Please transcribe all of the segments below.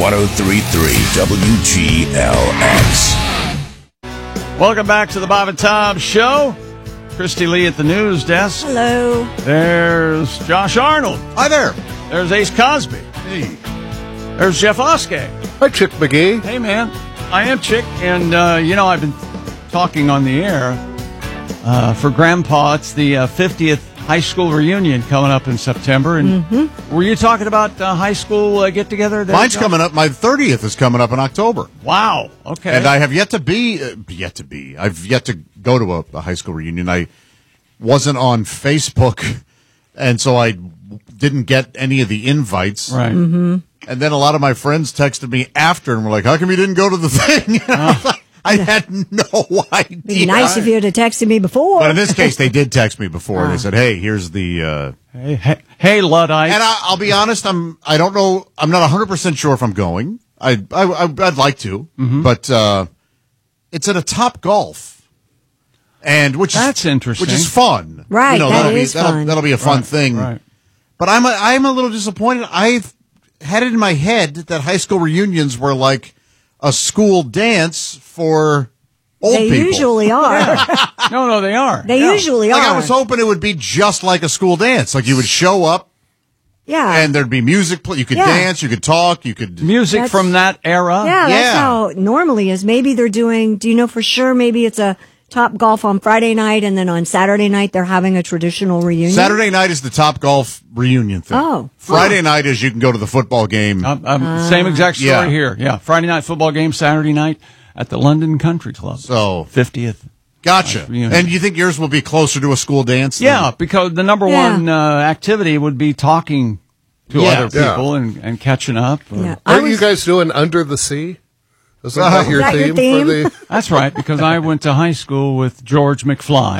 103.3 WGLX. Welcome back to the Bob and Tom Show. Christy Lee at the news desk. Hello. There's Josh Arnold. Hi there. There's Ace Cosby. Hey. There's Jeff Oskay. Hi, Chick McGee. Hey, man. I am Chick, and, I've been talking on the air for Grandpa. It's the 50th high school reunion coming up in September. And were you talking about high school get-together? Mine's coming up. My 30th is coming up in October. Wow. Okay. And I have yet to I've yet to go to a high school reunion. I wasn't on Facebook, and so I didn't get any of the invites. Right. Mm-hmm. And then a lot of my friends texted me after and were like, how come you didn't go to the thing? I had no idea. Be nice if you had texted me before. But in this case, they did text me before. They said, hey, here's the... Hey, Luddite. And I'll be honest, I don't know, I'm not 100% sure if I'm going. I'd like to, but it's at a Top Golf. And That's interesting. Which is fun. Right, fun. That'll be a fun thing. Right. But I'm a little disappointed. I've had it in my head that high school reunions were like a school dance for old people. They usually are. No, they are. They usually are. Like I was hoping it would be just like a school dance. Like you would show up, and there'd be music. You could dance, you could talk, you could... Music from that era. Yeah, that's how it normally is. Maybe they're doing, do you know for sure, maybe it's a Top Golf on Friday night, and then on Saturday night they're having a traditional reunion? Saturday night is the Top Golf reunion thing. Oh. Friday night is you can go to the football game. Same exact story here. Yeah, Friday night football game, Saturday night at the London Country Club. So 50th. Gotcha. And you think yours will be closer to a school dance? Yeah, because the number one activity would be talking to other people and catching up. Yeah. Aren't you guys doing Under the Sea? Isn't that your theme? For the... That's right, because I went to high school with George McFly.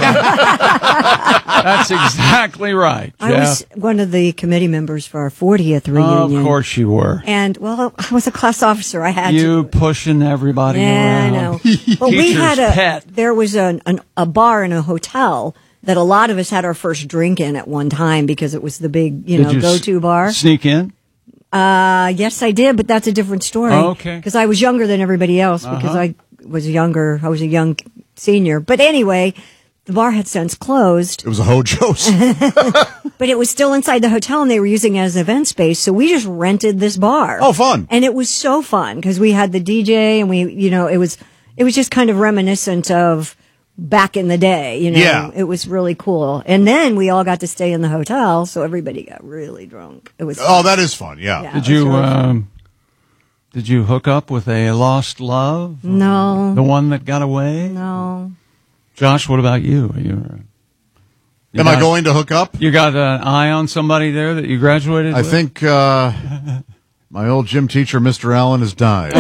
That's exactly right, Jeff. I was one of the committee members for our 40th reunion. Of course you were. And, well, I was a class officer. I had you pushing everybody around. I know. But we had pet. There was a bar in a hotel that a lot of us had our first drink in at one time because it was the big, go-to bar. Sneak in? Yes, I did, but that's a different story. Oh, okay. Because I was younger than everybody else because I was younger. I was a young senior. But anyway, the bar had since closed. It was a Hojo's. But it was still inside the hotel and they were using it as an event space. So we just rented this bar. Oh, fun. And it was so fun because we had the DJ and it was just kind of reminiscent of back in the day, Yeah. It was really cool. And then we all got to stay in the hotel, so everybody got really drunk. It was fun. Oh, that is fun, yeah. Did you hook up with a lost love? No. The one that got away? No. Josh, what about you? Am I going to hook up? You got an eye on somebody there that you graduated with? I think my old gym teacher, Mr. Allen, has died.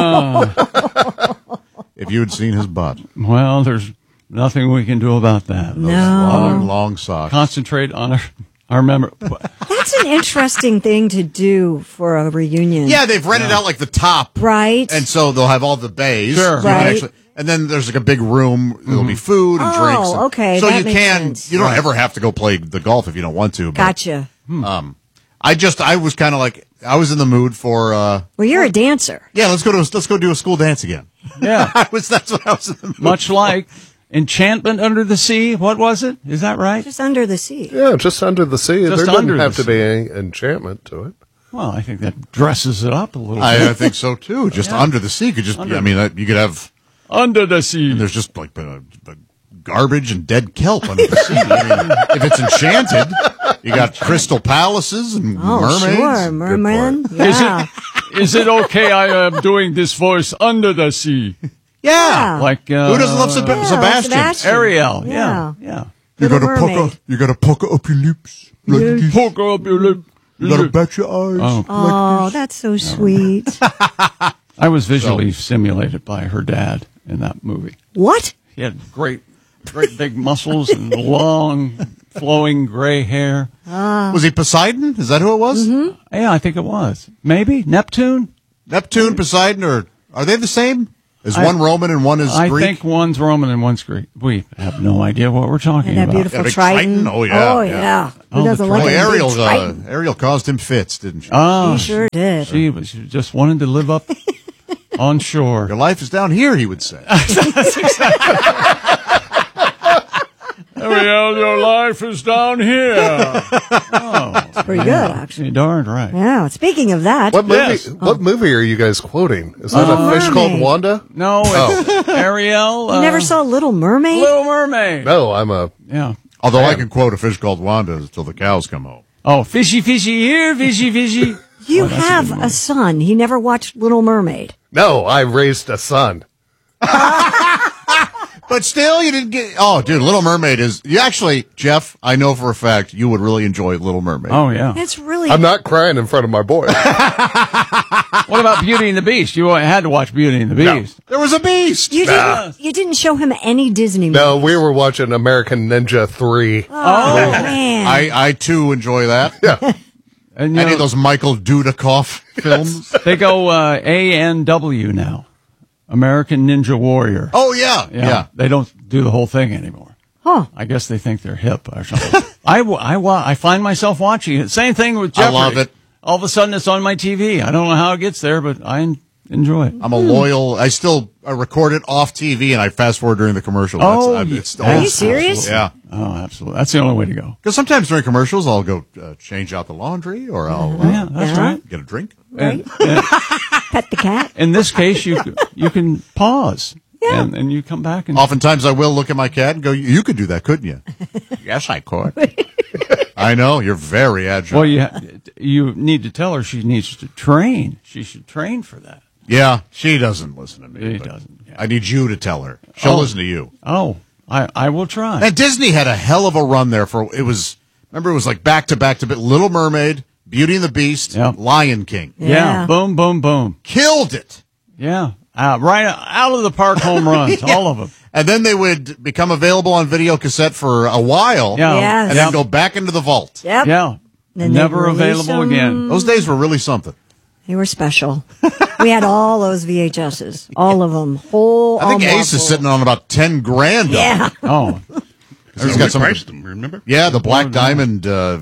If you had seen his butt. Well, there's nothing we can do about that. No. Long socks. Concentrate on our memory. That's an interesting thing to do for a reunion. Yeah, they've rented out like the top. Right. And so they'll have all the bays. Sure. So you can Right. and then there's like a big room. There'll be food and drinks. Oh, okay. So That you makes can, sense. you don't ever have to go play the golf if you don't want to. But, Gotcha. I was kind of like, I was in the mood for, Well, you're a dancer. yeah, let's go do a school dance again. Yeah. That's what I was in the mood Much for. like Enchantment Under the Sea. What was it? Is that right? Just under the sea. Yeah, just Under the Sea. Just there under doesn't have the to be any enchantment to it. Well, I think that dresses it up a little bit. I think so too. Just under the sea could just, you could have, Under the Sea. there's just like garbage and dead kelp under the sea. If it's enchanted, you got crystal palaces and mermaids. Sure, Good merman. part. Yeah. Is it okay I am doing this voice under the sea? Yeah. Like, Who doesn't love Sebastian? Sebastian. Ariel. Yeah. Yeah. You Little gotta Mermaid. pucker up your lips. Like this. Poke up your lip. You gotta bat your eyes. Oh, that's so sweet. I was visually stimulated by her dad in that movie. What? He had great big muscles and long, flowing gray hair. Was he Poseidon? Is that who it was? Yeah, I think it was. Maybe Neptune. Neptune, Poseidon, or are they the same? Is one Roman and one is I Greek? think one's Roman and one's Greek. We have no idea what we're talking And that about. beautiful Yeah, big Triton. Triton. Oh, yeah, Oh, yeah. yeah. Oh, Who the doesn't Oh, like a big Ariel, Triton? Ariel caused him fits, didn't she? Oh, He sure did. She just wanted to live up on shore. Your life is down here, he would say. Ariel, your life is down here. Oh, Pretty good, actually. you're darn right. Yeah. Speaking of that, What movie? Yes. What movie are you guys quoting? Is that a fish called Mermaid. Wanda? No, it's Ariel. you never saw Little Mermaid? Little Mermaid. No, I'm a. Yeah. Although I can quote a fish called Wanda until the cows come home. Oh, fishy, fishy here, fishy, fishy. You Oh, that's a have good a one. son. He never watched Little Mermaid. No, I raised a son. But still, you didn't get. Oh, dude, Little Mermaid is. You actually, Jeff, I know for a fact you would really enjoy Little Mermaid. Oh, yeah. It's really. I'm not crying in front of my boy. What about Beauty and the Beast? You had to watch Beauty and the Beast. There was a beast. You didn't show him any Disney movies. No, we were watching American Ninja 3. Oh, man. I too enjoy that. Yeah. And, you Any know, of those Michael Dudikoff films? they go ANW now. American Ninja Warrior. Oh yeah, yeah. They don't do the whole thing anymore. Huh. I guess they think they're hip or something. I find myself watching it. Same thing with I Jeopardy. love it. All of a sudden it's on my TV. I don't know how it gets there, but I enjoy it. I'm a loyal. I record it off TV and I fast forward during the commercial. Oh, it's Are you serious? Yeah. Oh, absolutely. That's the only way to go. Because sometimes during commercials, I'll go change out the laundry or I'll Yeah, that's Yeah. right. get a drink. Right? And Pet the cat. in this case, you can pause. Yeah. And you come back and Oftentimes I will look at my cat and go, you could do that, couldn't you? Yes, I could. I know. You're very agile. well, you need to tell her she needs to train. She should train for that. Yeah, she doesn't listen to me. She but doesn't, yeah. I need you to tell her. She'll Oh. listen to you. Oh, I will try. And Disney had a hell of a run there for, it was like back to back Little Mermaid, Beauty and the Beast, Yep. Lion King. Yeah. Yeah. Boom, boom, boom. Killed it. Yeah. Right out of the park home runs, all of them. And then they would become available on video cassette for a while. Yeah. Yes. And then go back into the vault. Yep. Yeah. Then they'd Never release available them. again. Those days were really something. They were special. We had all those VHSs. All of them. Whole. I think armoire Ace is full. sitting on about 10 grand. Yeah. Oh, He's got some. priced them, remember? Yeah, the Black Diamond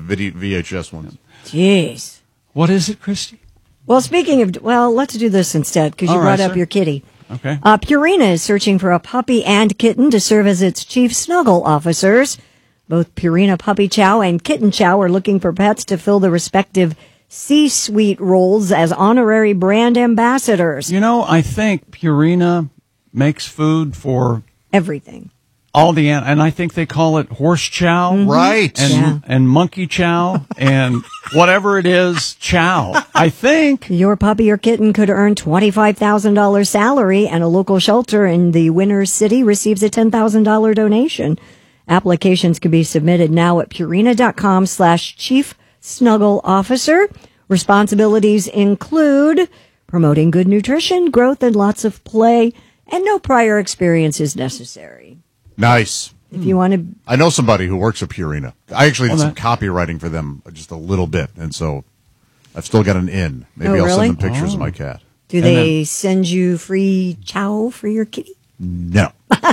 VHS ones. Jeez. what is it, Christy? Well, speaking of, let's do this instead because you All brought right, up sir. your kitty. Okay. Purina is searching for a puppy and kitten to serve as its chief snuggle officers. Both Purina Puppy Chow and Kitten Chow are looking for pets to fill the respective C-suite roles as honorary brand ambassadors. You know, I think Purina makes food for Everything. all the and I think they call it horse chow, Right. And Yeah. and monkey chow, and whatever it is, chow. I think. Your puppy or kitten could earn $25,000 salary, and a local shelter in the winner's city receives a $10,000 donation. Applications can be submitted now at purina.com/chief snuggle officer. Responsibilities include promoting good nutrition, growth, and lots of play, and no prior experience is necessary. Nice. If you want to, I know somebody who works at Purina. I actually did Oh, some that- copywriting for them just a little bit, and so I've still got an in. Maybe Oh, I'll really? send them pictures of my cat. do they send you free chow for your kitty? No.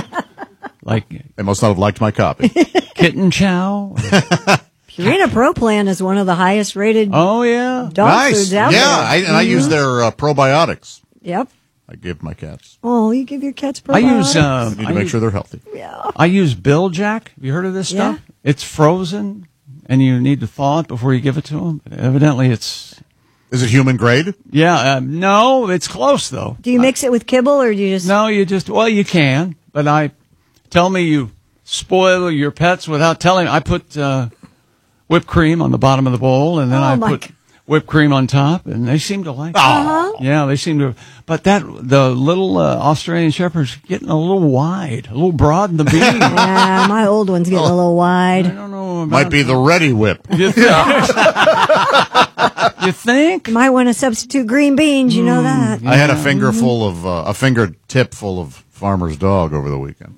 Like They must not have liked my copy. kitten chow. Purina Pro Plan is one of the highest rated Oh yeah. dog Nice. foods out Yeah, there. I use their probiotics. Yep. I give my cats. Oh, you give your cats I use probiotics? I need to make sure they're healthy. I use Bill Jack. Have you heard of this Yeah. stuff? It's frozen, and you need to thaw it before you give it to them. Evidently, it's Is it human grade? no, it's close though. Do you mix it with kibble or do you just? No, you can, but tell me you spoil your pets without telling. I put whipped cream on the bottom of the bowl, and then Oh, I my put whipped cream on top, and they seem to like it. Uh-huh. Yeah, they seem to. But the little Australian Shepherd's getting a little wide, a little broad in the beam. Yeah, my old one's getting a little I wide. don't know. Might be the Ready Whip. You think? You think? You might want to substitute green beans. You know that. I had a fingertip full of Farmer's Dog over the weekend.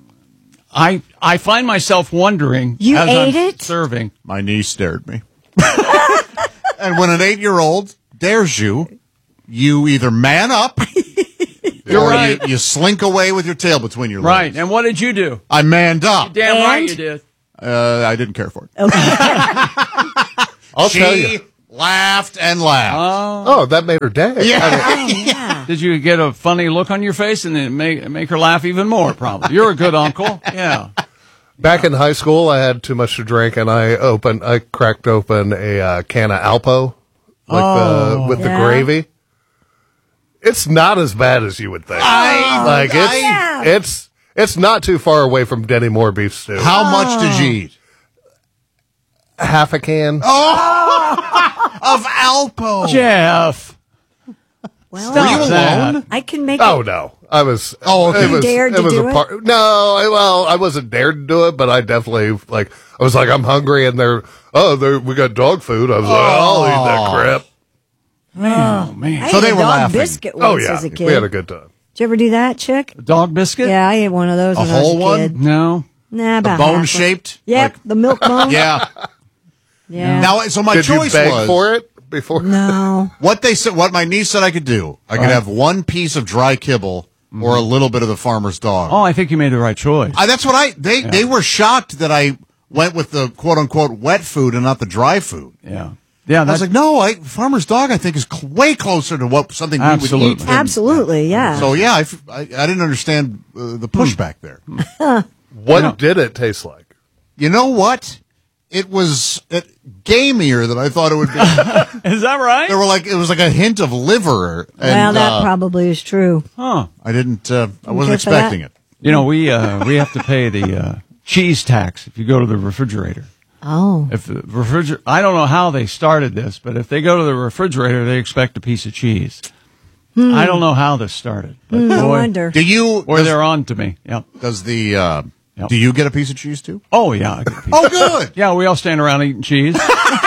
I find myself wondering. You as ate I'm it? Serving. My niece stared me. And when an 8-year-old dares you, you either man up You're or right. You slink away with your tail between your Right. legs. And what did you do? I manned up. Damn And? right you did. I didn't care for it. I'll tell She you. laughed and laughed. Oh, that made her day. Yeah. Yeah. Did you get a funny look on your face and then make her laugh even more, probably? You're a good uncle. Yeah. Back in high school, I had too much to drink, and I cracked open a can of Alpo, with the Yeah. gravy. It's not as bad as you would think. It's not too far away from Denny Moore beef stew. How much did you eat? Half a can. Of Alpo. Jeff. Well, Stop Were you that. alone? I can make Oh it. no, I was. Oh, okay. It was, Dared to was do a it? part. No, I wasn't dared to do it, but I definitely I was like, I'm hungry, and we got dog food. I was like, I'll eat that crap. Oh, man. I So ate they a were dog laughing. biscuit Oh once yeah, as a kid. we had a good time. Did you ever do that, Chick? Dog biscuit? Yeah, I ate one of those A when I was whole a one? kid. No. Nah, The about half. bone shaped? Yep, the milk bone. Yeah. Yeah. Now, so my Did you choice beg was for it before? No. what my niece said I could do. I could have one piece of dry kibble or a little bit of the farmer's dog. Oh, I think you made the right choice. That's what they were shocked that I went with the quote unquote wet food and not the dry food. Yeah. Yeah, I was like, no, farmer's dog I think is way closer to what something we would Absolutely. eat. than- Absolutely, yeah. So yeah, I didn't understand the pushback there. What did it taste like? You know what? It was gamier than I thought it would be. Is that right? It was like a hint of liver. And, well, that probably is true. Huh. I didn't. I wasn't care for expecting that? it. You know, we have to pay the cheese tax if you go to the refrigerator. Oh. If the I don't know how they started this, but if they go to the refrigerator, they expect a piece of cheese. I don't know how this started. But No boy, wonder. Do you? Or they're on to me. Yep. Does the? Do you get a piece of cheese too? Oh, yeah. I get a piece. Oh, good. Yeah, we all stand around eating cheese.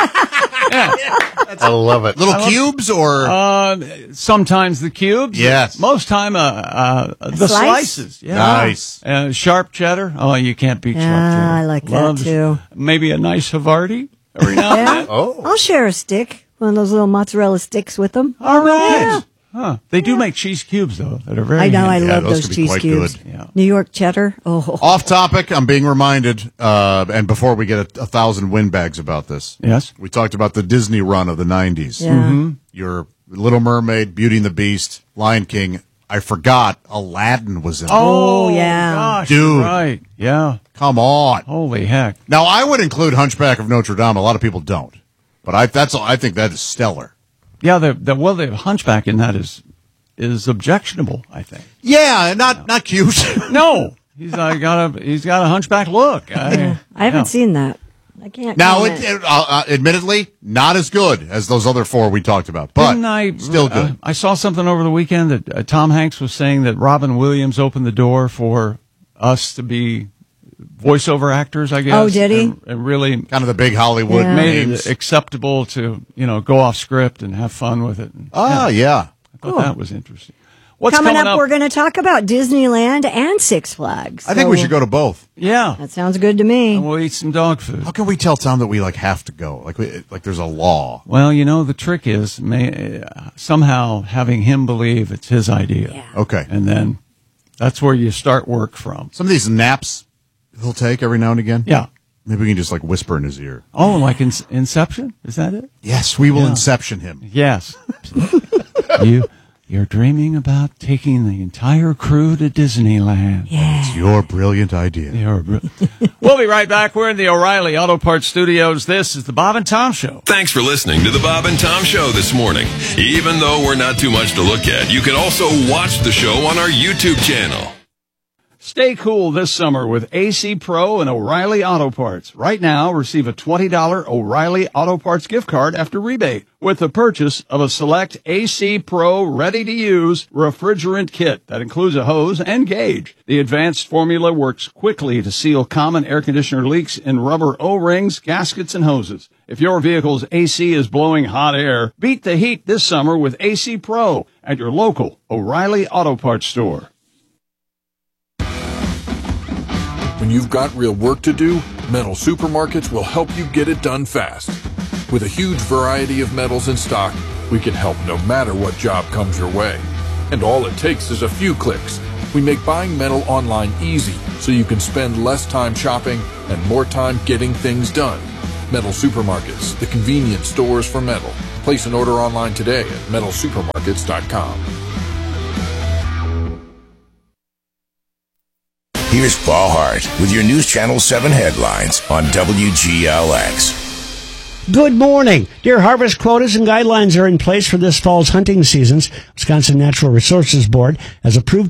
I love it. Little cubes or Sometimes the cubes. Yes. Most time the slice? slices. Yeah. Nice. Sharp cheddar. Oh, you can't beat sharp Yeah, cheddar. I like that, too. Maybe a nice Havarti every now and Yeah. then. Oh, I'll share a stick, one of those little mozzarella sticks with them. All right. Yeah. Huh. They do make cheese cubes, though, that are very I know, I handy. love those those can be cheese quite cubes. good. Yeah. New York cheddar. Oh, Off topic. I'm being reminded, and before we get 1,000 windbags about this, Yes. we talked about the Disney run of the '90s. yeah. Your Little Mermaid, Beauty and the Beast, Lion King. I forgot Aladdin was in it. Oh, yeah. Gosh, Dude. right. Yeah. Come on. Holy heck. Now I would include Hunchback of Notre Dame. A lot of people don't, but I think that is stellar. Yeah, the Hunchback in that is objectionable, I think. Yeah, not cute. No. He's got a hunchback look. I haven't seen that. I can't. Now, comment. admittedly, not as good as those other four we talked about, but Didn't I, still good. I saw something over the weekend that Tom Hanks was saying that Robin Williams opened the door for us to be voiceover actors, I guess. Oh, did he? And really Kind of the big Hollywood Yeah. made names. it acceptable to, go off script and have fun with it. And, Yeah. I thought that was interesting. What's coming up, we're going to talk about Disneyland and Six Flags. I think we should go to both. Yeah. That sounds good to me. And we'll eat some dog food. How can we tell Tom that we have to go? Like there's a law. Well, the trick is somehow having him believe it's his idea. Yeah. Okay. And then that's where you start work from. Some of these naps he'll take every now and again. Yeah. Maybe we can just whisper in his ear. Oh, like Inception? Is that it? Yes, we will Yeah. inception him. Yes. You're dreaming about taking the entire crew to Disneyland. Yeah. It's your brilliant idea. We'll be right back. We're in the O'Reilly Auto Parts Studios. This is the Bob and Tom Show. Thanks for listening to the Bob and Tom Show this morning. Even though we're not too much to look at, you can also watch the show on our YouTube channel. Stay cool this summer with AC Pro and O'Reilly Auto Parts. Right now, receive a $20 O'Reilly Auto Parts gift card after rebate with the purchase of a select AC Pro ready-to-use refrigerant kit that includes a hose and gauge. The advanced formula works quickly to seal common air conditioner leaks in rubber O-rings, gaskets, and hoses. If your vehicle's AC is blowing hot air, beat the heat this summer with AC Pro at your local O'Reilly Auto Parts store. When you've got real work to do, Metal Supermarkets will help you get it done fast. With a huge variety of metals in stock, we can help no matter what job comes your way. And all it takes is a few clicks. We make buying metal online easy, so you can spend less time shopping and more time getting things done. Metal Supermarkets, the convenient stores for metal. Place an order online today at metalsupermarkets.com. Here's Paul Hart with your News Channel 7 headlines on WGLX. Good morning. Deer harvest quotas and guidelines are in place for this fall's hunting seasons. Wisconsin Natural Resources Board has approved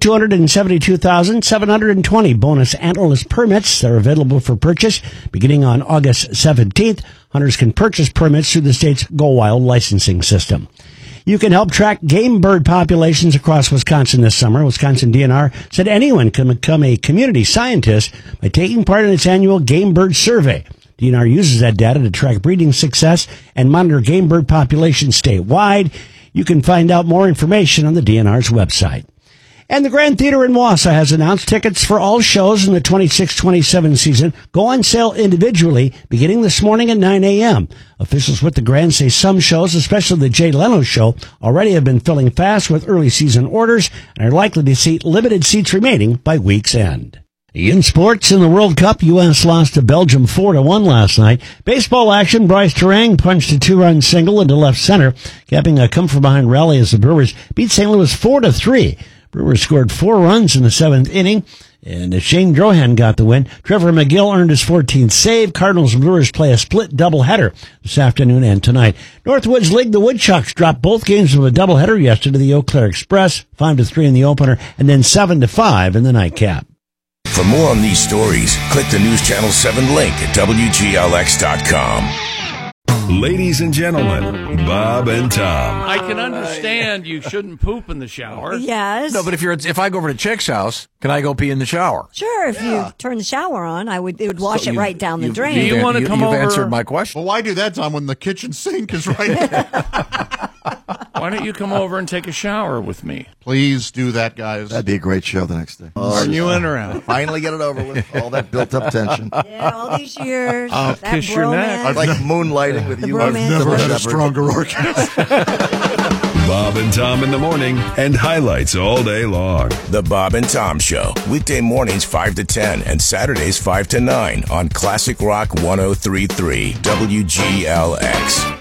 272,720 bonus antlerless permits that are available for purchase beginning on August 17th. Hunters can purchase permits through the state's Go Wild licensing system. You can help track game bird populations across Wisconsin this summer. Wisconsin DNR said anyone can become a community scientist by taking part in its annual game bird survey. DNR uses that data to track breeding success and monitor game bird populations statewide. You can find out more information on the DNR's website. And the Grand Theater in Wausau has announced tickets for all shows in the 26-27 season go on sale individually beginning this morning at 9 a.m. Officials with the Grand say some shows, especially the Jay Leno show, already have been filling fast with early season orders and are likely to see limited seats remaining by week's end. In sports, in the World Cup, U.S. lost to Belgium 4-1 last night. Baseball action, Bryce Terang punched a two-run single into left center, capping a come-from-behind rally as the Brewers beat St. Louis 4-3. Brewers scored 4 runs in the 7th inning, and Shane Drohan got the win. Trevor McGill earned his 14th save. Cardinals and Brewers play a split doubleheader this afternoon and tonight. Northwoods League, the Woodchucks dropped both games of a doubleheader yesterday to the Eau Claire Express, 5-3 in the opener, and then 7-5 in the nightcap. For more on these stories, click the News Channel 7 link at WGLX.com. Ladies and gentlemen, Bob and Tom. I can understand you shouldn't poop in the shower. Yes. No, but if I go over to Chick's house, can I go pee in the shower? Sure, if you turn the shower on, it would wash it right down the drain. Do you want to come over? You've answered my question. Well, why do that, Tom, when the kitchen sink is right there? Why don't you come over and take a shower with me? Please do that, guys. That'd be a great show the next day. Are you in or out? Finally get it over with. All that built-up tension. Yeah, all these years. I'll that kiss your neck. bromance. Like moonlighting with The you. bromance. I've Never had a stronger orgasm. Bob and Tom in the morning and highlights all day long. The Bob and Tom Show, weekday mornings 5 to 10 and Saturdays 5 to 9 on Classic Rock 103.3 WGLX.